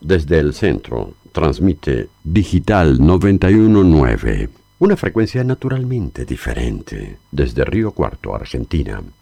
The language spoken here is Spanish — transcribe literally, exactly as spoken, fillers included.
Desde el centro, transmite Digital noventa y uno punto nueve, una frecuencia naturalmente diferente, desde Río Cuarto, Argentina.